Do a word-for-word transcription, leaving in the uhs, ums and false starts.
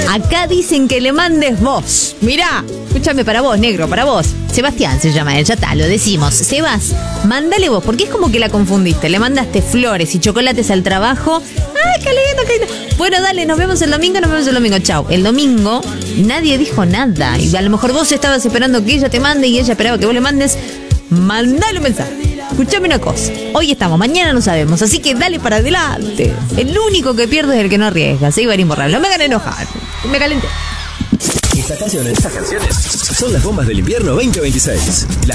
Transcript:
Acá dicen que le mandes vos. Mirá, escúchame, para vos, negro, para vos. Sebastián se llama él, ya está, lo decimos. Sebas, mándale vos, porque es como que la confundiste. Le mandaste flores y chocolates al trabajo. ¡Ay, qué lindo, qué lindo! Bueno, dale, nos vemos el domingo, nos vemos el domingo, chau. El domingo nadie dijo nada. Y a lo mejor vos estabas esperando que ella te mande y ella esperaba que vos le mandes. Mandale un mensaje. Escuchame una cosa. Hoy estamos, mañana no sabemos, así que dale para adelante. El único que pierde es el que no arriesga. Se iba a ir imborrable. No me hagan enojar. Me calenté. Estas canciones, estas canciones son las bombas del invierno veinte veintiséis. Las